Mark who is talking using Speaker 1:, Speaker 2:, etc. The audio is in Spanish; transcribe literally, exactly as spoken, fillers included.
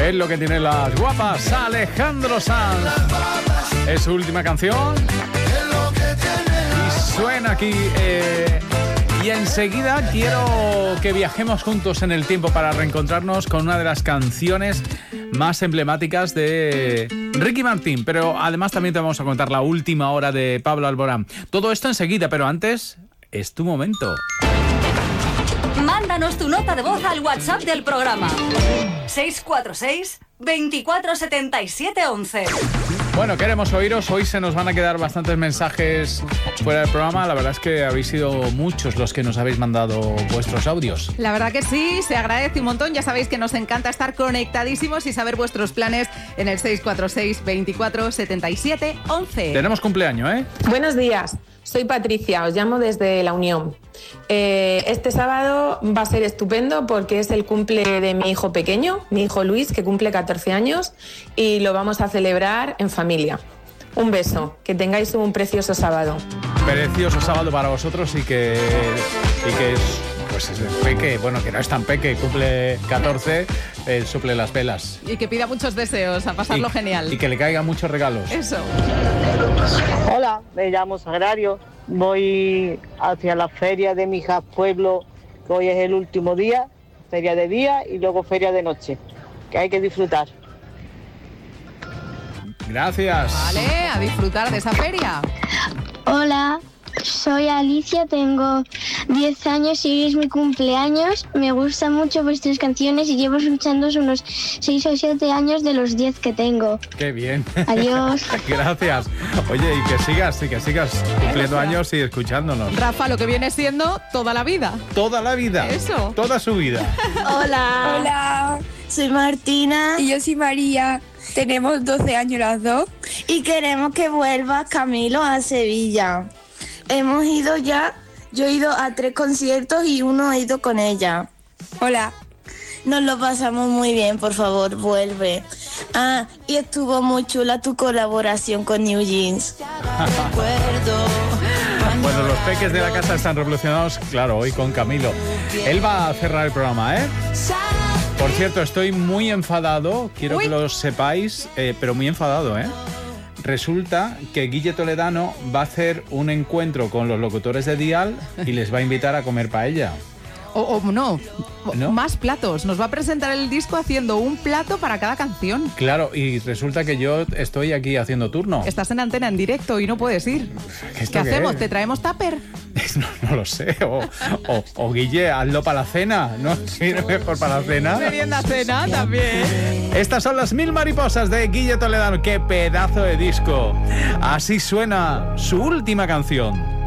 Speaker 1: Es lo que tiene las guapas. Alejandro Sanz. Es su última canción. Y suena aquí. Eh, y enseguida quiero que viajemos juntos en el tiempo para reencontrarnos con una de las canciones más emblemáticas de Ricky Martin. Pero además también te vamos a contar la última hora de Pablo Alborán. Todo esto enseguida, pero antes es tu momento.
Speaker 2: Mándanos tu nota de voz al WhatsApp del programa seis cuatro seis, veinticuatro setenta y siete once.
Speaker 1: Bueno, queremos oíros. Hoy se nos van a quedar bastantes mensajes fuera del programa. La verdad es que habéis sido muchos los que nos habéis mandado vuestros audios.
Speaker 3: La verdad que sí, se agradece un montón. Ya sabéis que nos encanta estar conectadísimos y saber vuestros planes en el seis cuatro seis, veinticuatro setenta y siete once.
Speaker 1: Tenemos cumpleaños, ¿eh?
Speaker 4: Buenos días, soy Patricia, os llamo desde La Unión. Eh, este sábado va a ser estupendo porque es el cumple de mi hijo pequeño, mi hijo Luis, que cumple catorce años, y lo vamos a celebrar en familia. Un beso, que tengáis un precioso sábado.
Speaker 1: Precioso sábado para vosotros y que, y que pues es peque, bueno, que no es tan peque, cumple catorce, eh, suple las velas.
Speaker 3: Y que pida muchos deseos, a pasarlo
Speaker 1: y,
Speaker 3: genial.
Speaker 1: Y que le caigan muchos regalos.
Speaker 3: Eso.
Speaker 5: Hola, me llamo Sagrario. Voy hacia la feria de Mijas Pueblo, que hoy es el último día, feria de día y luego feria de noche, que hay que disfrutar.
Speaker 1: Gracias.
Speaker 3: Vale, a disfrutar de esa feria.
Speaker 6: Hola, soy Alicia, tengo diez años y hoy es mi cumpleaños. Me gustan mucho vuestras canciones y llevo escuchando unos seis o siete años de los diez que tengo.
Speaker 1: Qué bien.
Speaker 6: Adiós.
Speaker 1: Gracias. Oye, y que sigas, y que sigas cumpliendo años y escuchándonos.
Speaker 3: Rafa, lo que viene siendo toda la vida.
Speaker 1: Toda la vida.
Speaker 3: Eso.
Speaker 1: Toda su vida.
Speaker 7: Hola.
Speaker 8: Hola, soy Martina.
Speaker 7: Y yo soy María.
Speaker 8: Tenemos doce años las dos.
Speaker 7: Y queremos que vuelva Camilo a Sevilla. Hemos ido ya, yo he ido a tres conciertos y uno ha ido con ella.
Speaker 8: Hola.
Speaker 7: Nos lo pasamos muy bien, por favor, vuelve. Ah, y estuvo muy chula tu colaboración con New Jeans.
Speaker 1: Bueno, los peques de la casa están revolucionados, claro, hoy con Camilo. Él va a cerrar el programa, ¿eh? Por cierto, estoy muy enfadado, quiero Uy. que lo sepáis, eh, pero muy enfadado, ¿eh? Resulta que Guille Toledano va a hacer un encuentro con los locutores de Dial y les va a invitar a comer paella.
Speaker 3: O, o no,
Speaker 1: ¿No?
Speaker 3: más platos. Nos va a presentar el disco haciendo un plato para cada canción.
Speaker 1: Claro, y resulta que yo estoy aquí haciendo turno.
Speaker 3: Estás en antena en directo y no puedes ir. ¿Qué, ¿Qué hacemos? Es? ¿Te traemos tupper?
Speaker 1: No, no lo sé. O, o, o Guille, hazlo para la cena, ¿no? Sí, mejor para la cena.
Speaker 3: Merienda cena también.
Speaker 1: Estas son las Mil Mariposas de Guille Toledano. ¡Qué pedazo de disco! Así suena su última canción.